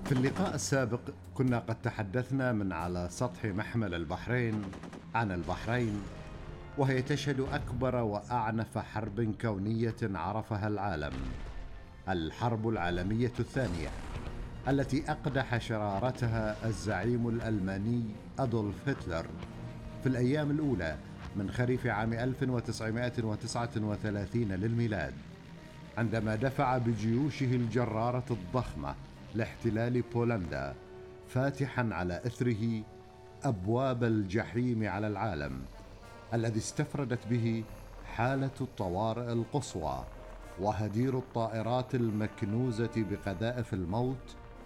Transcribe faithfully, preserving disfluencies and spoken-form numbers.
في اللقاء السابق كنا قد تحدثنا من على سطح محمل البحرين عن البحرين، وهي تشهد أكبر وأعنف حرب كونية عرفها العالم، الحرب العالمية الثانية، التي أقدح شرارتها الزعيم الألماني أدولف هتلر في الأيام الأولى من خريف عام ألف وتسعمائة وتسعة وثلاثين للميلاد، عندما دفع بجيوشه الجرارة الضخمة لاحتلال بولندا، فاتحا على إثره أبواب الجحيم على العالم، الذي استفردت به حالة الطوارئ القصوى وهدير الطائرات المكنوزة بقذائف الموت